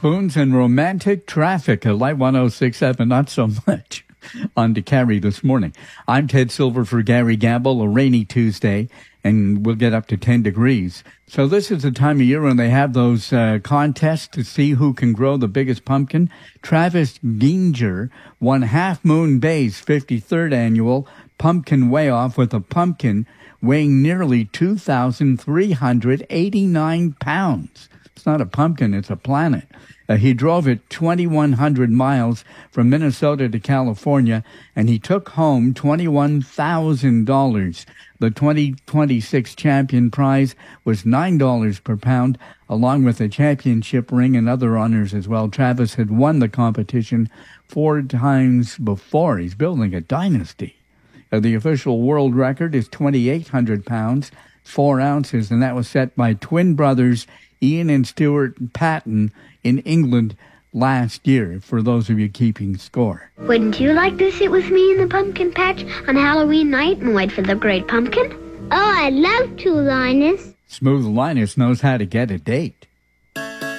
spoons and romantic traffic at Light 106.7, not so much on to carry this morning. I'm Ted Silver for Gary Gamble. A rainy Tuesday, and we'll get up to 10 degrees. So this is the time of year when they have those contests to see who can grow the biggest pumpkin. Travis Ginger won Half Moon Bay's 53rd annual Pumpkin Way Off with a pumpkin weighing nearly 2,389 pounds. It's not a pumpkin, it's a planet. He drove it 2,100 miles from Minnesota to California, and he took home $21,000. The 2026 champion prize was $9 per pound, along with a championship ring and other honors as well. Travis had won the competition 4 times before. He's building a dynasty. The official world record is 2,800 pounds, 4 ounces, and that was set by twin brothers Ian and Stuart Patton in England last year, for those of you keeping score. Wouldn't you like to sit with me in the pumpkin patch on Halloween night and wait for the great pumpkin? Oh, I'd love to, Linus. Smooth Linus knows how to get a date.